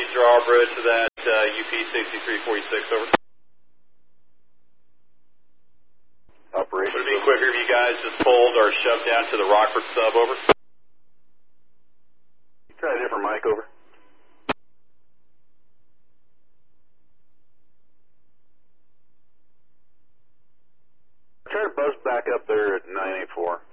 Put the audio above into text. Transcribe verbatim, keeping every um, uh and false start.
drawbridge to that uh, U P sixty-three forty-six, over. Operation. Would it be quicker if you guys just pulled or shoved down to the Rockford sub, over? Try a different mic, over. Try to buzz back up there at nine eight four.